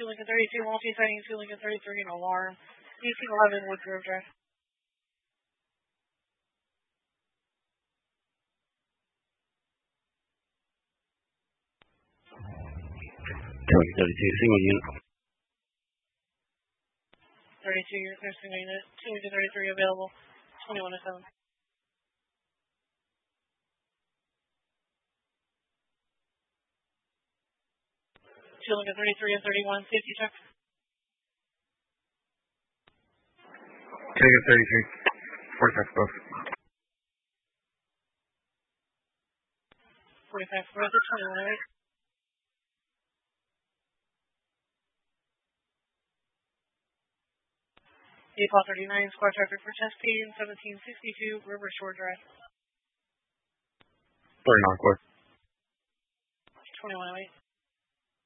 Lincoln 32, multi-sighting 2 Lincoln 33, and alarm. 1811 Woodgrove Drive. Lincoln 32, single unit. 32, there's single unit. 2 Lincoln 33 available. 2107. 2 Lincoln 33 and 31, safety check. Lincoln 33, 45 both. 45 both at 2108. April 39, squad traffic for Chesapeake, 1762 River Shore Drive. 39 Court. 2108.